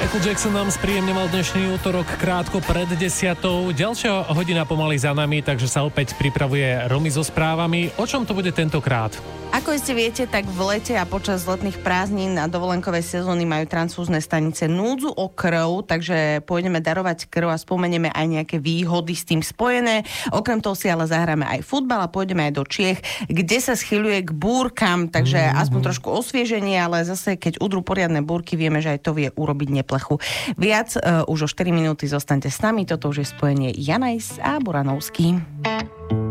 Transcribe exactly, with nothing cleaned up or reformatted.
Michael Jackson nám spríjemňoval dnešný útorok krátko pred desiatou. Ďalšia hodina pomaly za nami, takže sa opäť pripravuje Romy so správami. O čom to bude tentokrát? Ako ste viete, tak v lete a počas letných prázdnin a dovolenkovej sezóny majú transfúzne stanice núdzu o krv, takže pôjdeme darovať krv a spomenieme aj nejaké výhody s tým spojené. Okrem toho si ale zahráme aj futbal a pôjdeme aj do Čiech, kde sa schyľuje k búrkam, takže mm-hmm. aspoň trošku osvieženie, ale zase keď udrú poriadne búrky, vieme, že aj to vie urobiť neplechu. Viac uh, už o štyri minúty zostaňte s nami, toto už je spojenie Janajs a Buranovský.